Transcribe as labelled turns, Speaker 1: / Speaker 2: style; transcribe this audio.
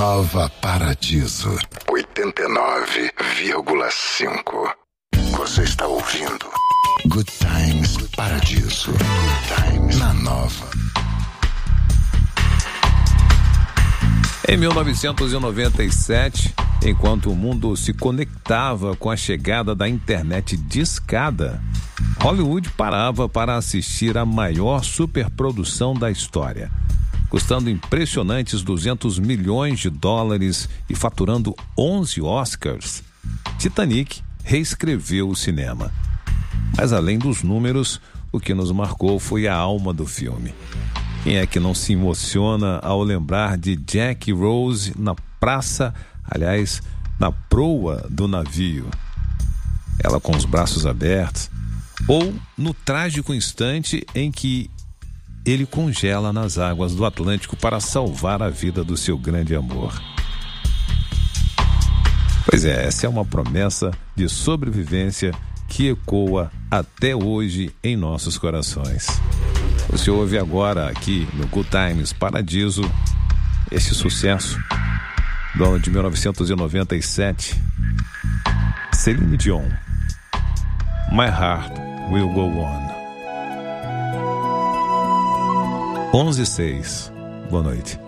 Speaker 1: Nova Paradiso 89,5. Você está ouvindo Good Times Paradiso. Good Times na Nova.
Speaker 2: Em 1997, enquanto o mundo se conectava com a chegada da internet discada, Hollywood parava para assistir a maior superprodução da história, custando impressionantes $200 milhões e faturando 11 Oscars. Titanic reescreveu o cinema. Mas além dos números, o que nos marcou foi a alma do filme. Quem é que não se emociona ao lembrar de Jack e Rose na praça, aliás, na proa do navio? Ela com os braços abertos, ou no trágico instante em que ele congela nas águas do Atlântico para salvar a vida do seu grande amor. Pois é, essa é uma promessa de sobrevivência que ecoa até hoje em nossos corações. Você ouve agora aqui no Good Times Paradiso esse sucesso do ano de 1997, Celine Dion, My Heart Will Go On. 11:06. Boa noite.